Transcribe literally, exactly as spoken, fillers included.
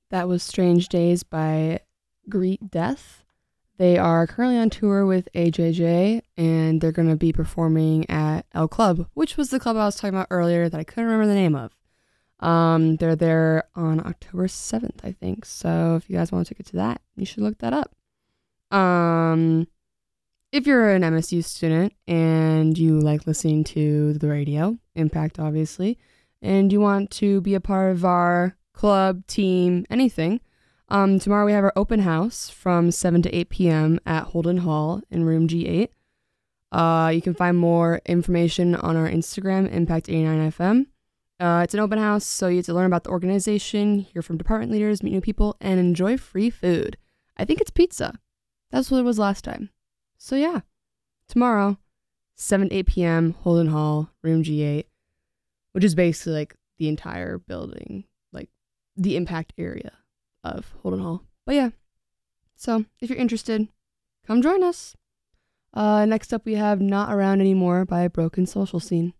That was Strange Days by Greet Death. They are currently on tour with A J J, and they're going to be performing at El Club, which was the club I was talking about earlier that I couldn't remember the name of. Um, they're there on October seventh, I think. So if you guys want a ticket to that, you should look that up. Um, if you're an M S U student and you like listening to the radio, Impact obviously, and you want to be a part of our club, team, anything, um, tomorrow we have our open house from seven to eight p.m. at Holden Hall in room G eight. Uh, you can find more information on our Instagram, Impact eighty-nine F M. Uh, it's an open house, so you get to learn about the organization, hear from department leaders, meet new people, and enjoy free food. I think it's pizza. That's what it was last time. So yeah, tomorrow, seven to eight p.m., Holden Hall, room G eight, which is basically like the entire building, like the Impact area of Holden Hall. But yeah, so if you're interested, come join us. Uh, next up we have Not Around Anymore by Broken Social Scene.